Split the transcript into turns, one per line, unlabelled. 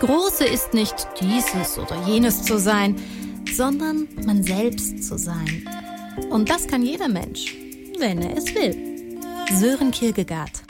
Große ist nicht dieses oder jenes zu sein, sondern man selbst zu sein. Und das kann jeder Mensch, wenn er es will. Søren Kierkegaard.